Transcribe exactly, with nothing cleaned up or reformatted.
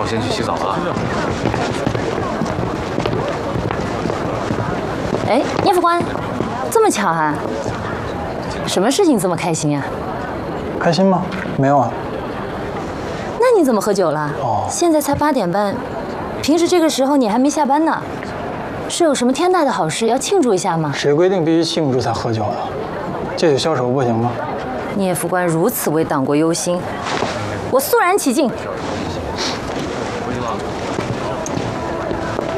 我先去洗澡了啊。 哎，聂副官，这么巧啊？什么事情这么开心啊？ 开心吗？没有啊。 那你怎么喝酒了？哦，现在才八点半，平时这个时候你还没下班呢。是有什么天大的好事要庆祝一下吗？ 谁规定必须庆祝才喝酒的？借酒消愁不行吗？ 聂副官如此为党国忧心，我肃然起敬。